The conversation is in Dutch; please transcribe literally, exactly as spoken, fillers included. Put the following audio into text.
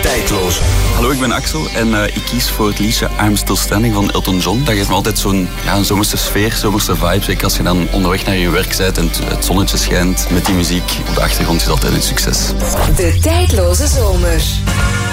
Tijdloze. Hallo, ik ben Axel en uh, ik kies voor het liedje I'm Still Standing van Elton John. Dat geeft me altijd zo'n ja, een zomerse sfeer, zomerse vibe. Zeker als je dan onderweg naar je werk bent en het zonnetje schijnt. Met die muziek op de achtergrond is altijd een succes. De Tijdloze Zomer.